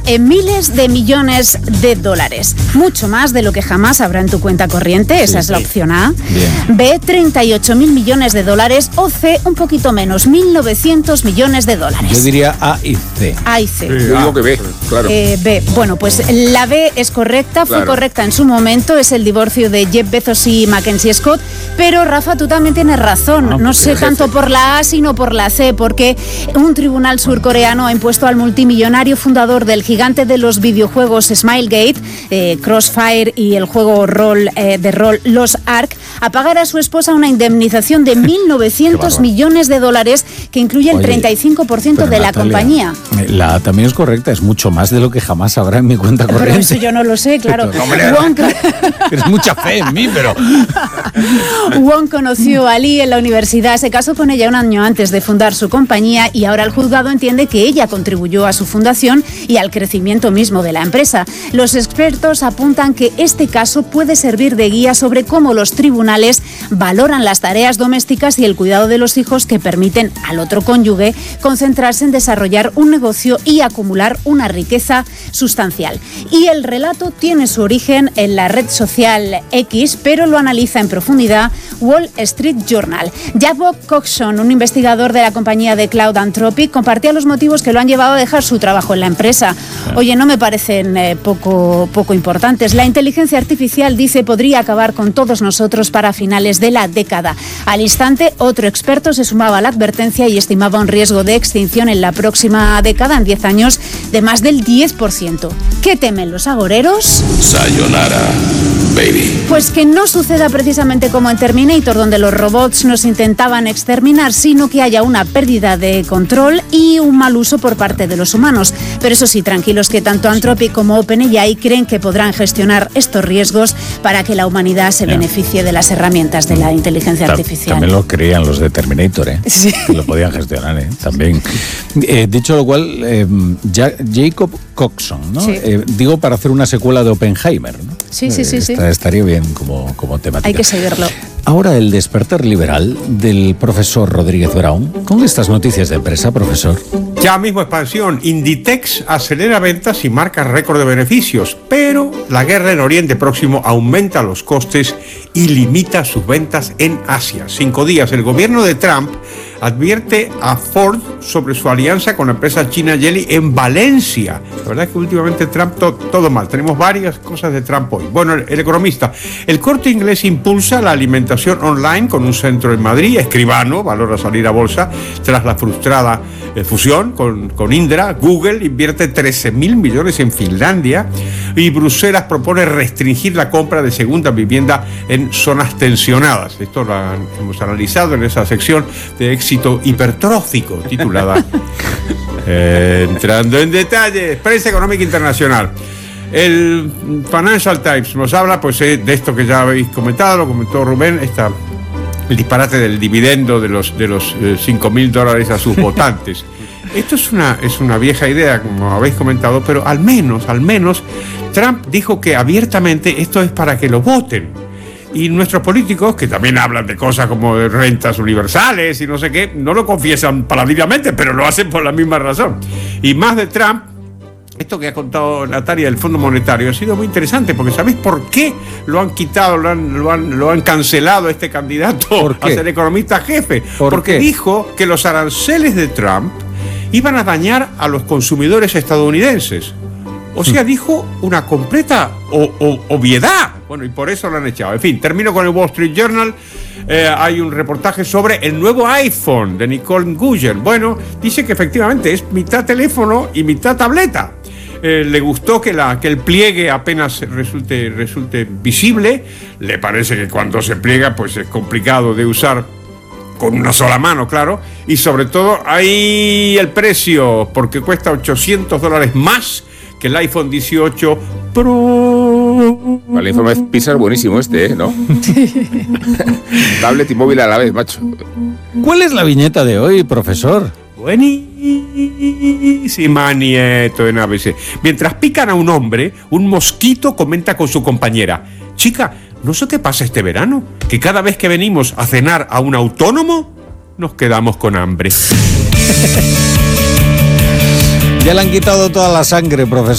miles de millones de dólares. Mucho más de lo que jamás habrá en tu cuenta corriente. Esa es la opción A. Bien. B, 38.000 millones de dólares. O C, un poquito menos, 1.900 millones de dólares. Yo diría A y C. A y C. Yo digo que B, claro. B. Bueno, pues la B es correcta, fue correcta en su momento, es el divorcio de Jeff Bezos y Mackenzie Scott, pero Rafa, tú también tienes razón, no sé tanto por la A sino por la C, porque un tribunal surcoreano ha impuesto al multimillonario fundador del gigante de los videojuegos Smilegate, Crossfire y el juego de rol Los Ark, a pagar a su esposa una indemnización de 1.900 millones de dólares que incluye el 35% de la compañía. La A también es correcta, es mucho más de lo que jamás habrá en mi cuenta corriente. Pero eso yo no lo sé, claro. Tienes mucha fe en mí, pero... Wong conoció a Lee en la universidad, se casó con ella un año antes de fundar su compañía y ahora el juzgado entiende que ella contribuyó a su fundación y al crecimiento mismo de la empresa. Los expertos apuntan que este caso puede servir de guía sobre cómo los tribunales valoran las tareas domésticas y el cuidado de los hijos que permiten al otro cónyuge concentrarse en desarrollar un negocio y acumular una riqueza sustancial. Y el relato tiene su origen en la red social X, pero lo analiza en profundidad Wall Street Journal. Jacob Coxon, un investigador de la compañía de Cloud Anthropic, compartía los motivos que lo han llevado a dejar su trabajo en la empresa. Oye, no me parecen poco importantes. La inteligencia artificial, dice, podría acabar con todos nosotros para finales de la década. Al instante, otro experto se sumaba a la advertencia y estimaba un riesgo de extinción en la próxima década, en 10 años, de más del 10%. ¿Qué temen los agoreros? Sayonara, baby. Pues que no suceda precisamente como en Terminator, donde los robots nos intentaban exterminar, sino que haya una pérdida de control y un mal uso por parte de los humanos. Pero eso sí, tranquilos, que tanto Anthropic como OpenAI creen que podrán gestionar estos riesgos para que la humanidad se beneficie de las herramientas de la inteligencia artificial. También lo creían los de Terminator, Sí. Que lo podían gestionar, también. Dicho lo cual, Jacob Coxon, ¿no? Sí. Digo, para hacer una secuela de Oppenheimer, ¿no? Sí. Estaría bien como temática. Hay que seguirlo. Ahora el despertar liberal del profesor Rodríguez Brown. Con estas noticias de empresa, profesor. Ya mismo expansión. Inditex acelera ventas y marca récord de beneficios, pero la guerra en Oriente Próximo aumenta los costes y limita sus ventas en Asia. 5 días. El gobierno de Trump advierte a Ford sobre su alianza con la empresa china Geely en Valencia. La verdad es que últimamente Trump todo mal. Tenemos varias cosas de Trump hoy. Bueno, el economista. El Corte Inglés impulsa la alimentación online con un centro en Madrid. Escribano valora salir a bolsa tras la frustrada fusión con Indra. Google invierte 13.000 millones en Finlandia y Bruselas propone restringir la compra de segunda vivienda en zonas tensionadas. Esto lo hemos analizado en esa sección de éxito hipertrófico titulada Entrando en detalles, prensa económica internacional. El Financial Times nos habla pues de esto que ya habéis comentado, lo comentó Rubén, el disparate del dividendo de los $5.000 a sus votantes. Esto es una vieja idea, como habéis comentado, pero al menos Trump dijo que abiertamente esto es para que lo voten. Y nuestros políticos, que también hablan de cosas como de rentas universales y no sé qué, no lo confiesan paladinamente, pero lo hacen por la misma razón. Y más de Trump, esto que ha contado Natalia del Fondo Monetario ha sido muy interesante, porque ¿sabéis por qué lo han quitado, lo han cancelado a este candidato a ser economista jefe? Porque dijo que los aranceles de Trump iban a dañar a los consumidores estadounidenses. O sea, dijo una completa obviedad. Bueno, y por eso lo han echado. En fin, termino con el Wall Street Journal. Hay un reportaje sobre el nuevo iPhone de Nicole Guyer. Bueno, dice que efectivamente es mitad teléfono y mitad tableta. Le gustó que el pliegue apenas resulte visible. Le parece que cuando se pliega pues es complicado de usar con una sola mano, claro. Y sobre todo hay el precio, porque cuesta $800 más que el iPhone 18 Pro. Vale, el informe Pixar buenísimo ¿no? Tablet y móvil a la vez, macho. ¿Cuál es la viñeta de hoy, profesor? Buenísima, nieto en ABC. Mientras pican a un hombre, un mosquito comenta con su compañera: chica, ¿no sé qué pasa este verano? Que cada vez que venimos a cenar a un autónomo, nos quedamos con hambre. Ya le han quitado toda la sangre, profesor.